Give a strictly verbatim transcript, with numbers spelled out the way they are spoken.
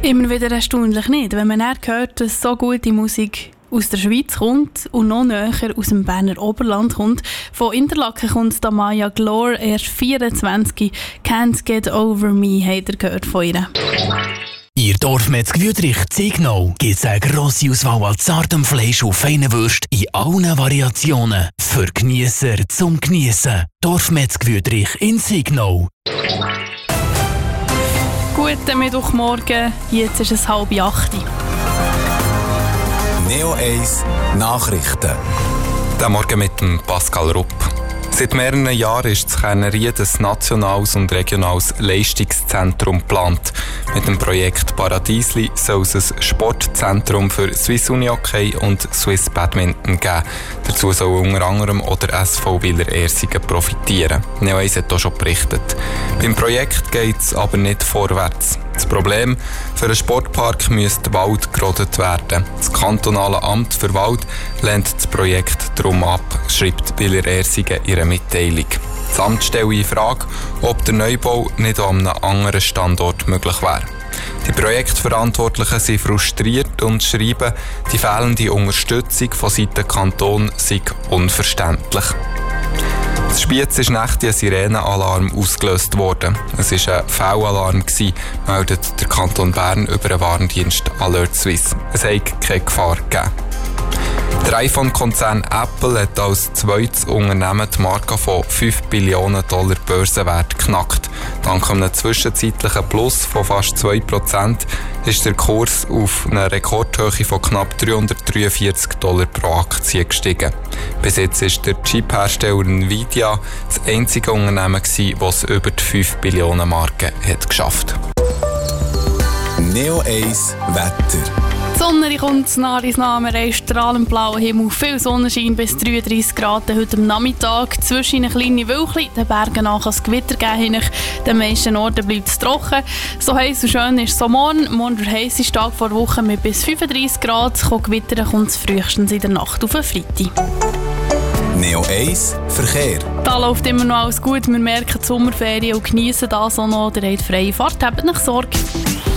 Immer wieder erstaunlich, nicht? Wenn man dann hört, dass so gute Musik aus der Schweiz kommt und noch näher aus dem Berner Oberland kommt. Von Interlaken kommt Damaya Glor, erst vierundzwanzig. «Can't Get Over Me» habt ihr gehört von ihr. Ihr Dorfmetzger Wüthrich Ziegnau gibt eine grosse Auswahl an zartem Fleisch und feinen Würsten in allen Variationen. Für Geniesser zum Geniessen. Dorfmetzger Wüthrich in Ziegnau. Guten Mittwochmorgen, jetzt ist es halb acht. Neo eins Nachrichten. Der Morgen mit dem Pascal Rupp. Seit mehreren Jahren ist in Kernerie ein nationales und regionales Leistungszentrum geplant. Mit dem Projekt Paradiesli soll es ein Sportzentrum für Swiss Unihockey und Swiss Badminton geben. Dazu soll unter anderem auch der S V Willer-Ersingen profitieren. Neo eins hat auch schon berichtet. Beim Projekt geht es aber nicht vorwärts. Das Problem: Für einen Sportpark müsste Wald gerodet werden. Das kantonale Amt für Wald lehnt das Projekt darum ab, schreibt Willer-Ersingen in ihrer Mitteilung. Das Amt stellt in Frage, ob der Neubau nicht an einem anderen Standort möglich wäre. Die Projektverantwortlichen sind frustriert und schreiben, die fehlende Unterstützung von Seiten Kanton sei unverständlich. Das Spiez ist nachts ein Sirenenalarm ausgelöst worden. Es war ein V-Alarm, meldet der Kanton Bern über den Warndienst Alert Suisse. Es hat keine Gefahr gegeben. Der iPhone-Konzern Apple hat als zweites Unternehmen die Marke von fünf Billionen Dollar Börsenwert geknackt. Dank einem zwischenzeitlichen Plus von fast zwei Prozent ist der Kurs auf eine Rekordhöhe von knapp dreihundertdreiundvierzig Dollar pro Aktie gestiegen. Bis jetzt ist der Chip-Hersteller Nvidia das einzige Unternehmen gewesen, das es über die fünf Billionen Marke hat geschafft. Neo eins Wetter. Die Sonne kommt nah ins Namen, ein strahlend blauer Himmel, viel Sonnenschein bis dreiunddreissig Grad heute am Nachmittag. Zwischen eine kleine Wölkchen, den Bergen nach kann es Gewitter geben. In den meisten Orten bleibt es trocken. So heiß und schön ist es so morgen. Morgen der heisseste Tag vor Woche mit bis fünfunddreissig Grad. Gewitter kommt es frühestens in der Nacht auf den Freitag. Neo eins Verkehr. Da läuft immer noch alles gut. Wir merken die Sommerferien und genießen das auch noch. Ihr habt freie Fahrt, habt nicht Sorge.